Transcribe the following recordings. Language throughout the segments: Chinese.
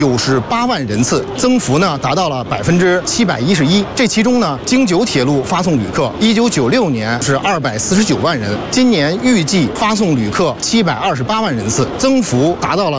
98万人次，增幅呢达到了711%。这其中呢，京九铁路发送旅客1996年是249万人，今年预计发送旅客728万人次，增幅达到了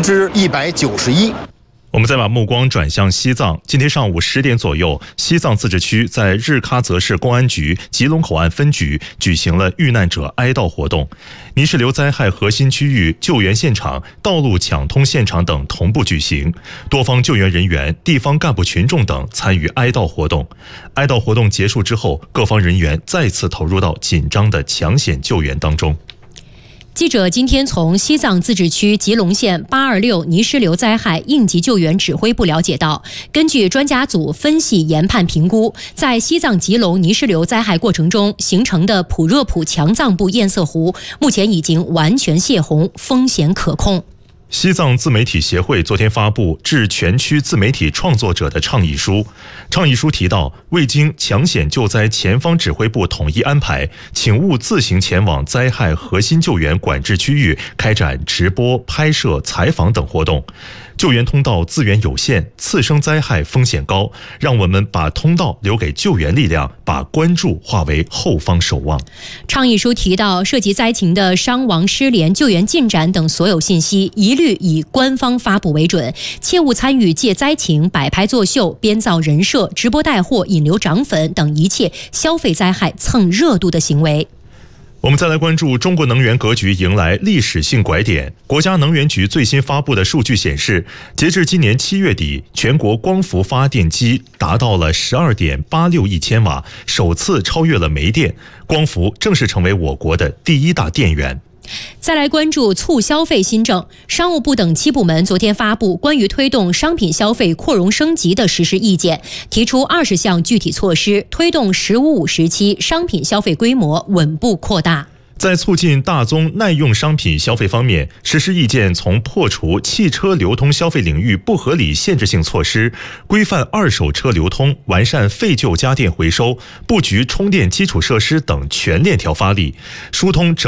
191%。 我们再把目光转向西藏。今天上午10点左右，西藏自治区在日喀则市公安局吉隆口岸分局举行了遇难者哀悼活动，泥石流灾害核心区域救援现场、道路抢通现场等同步举行，多方救援人员、地方干部群众等参与哀悼活动。哀悼活动结束之后，各方人员再次投入到紧张的抢险救援当中。 记者今天从西藏自治区吉隆县826泥石流灾害应急救援指挥部了解到，根据专家组分析研判评估，在西藏吉隆泥石流灾害过程中形成的普热普强藏部堰塞湖，目前已经完全泄洪，风险可控。 西藏自媒体协会昨天发布致全区自媒体创作者的倡议书。倡议书提到，未经抢险救灾前方指挥部统一安排，请勿自行前往灾害核心救援管制区域开展直播、拍摄、采访等活动。救援通道资源有限，次生灾害风险高，让我们把通道留给救援力量，把关注化为后方守望。 倡议书提到，涉及灾情的伤亡、失联、救援进展等所有信息，一律以官方发布为准，切勿参与借灾情摆拍作秀、编造人设、直播带货、引流涨粉等一切消费灾害蹭热度的行为。 我们再来关注中国能源格局迎来历史性拐点。国家能源局最新发布的数据显示，截至今年7月底，全国光伏发电机达到了12.86亿千瓦，首次超越了煤电。光伏正式成为我国的第一大电源。 再来关注促消费新政。商务部等7部门昨天发布关于推动商品消费扩容升级的实施意见，提出20项具体措施，推动“15+5”时期商品消费规模稳步扩大。 在促进大宗耐用商品消费方面，实施意见从破除汽车流通消费领域不合理限制性措施，规范二手车流通，完善废旧家电回收，布局充电基础设施等全链条发力，疏通整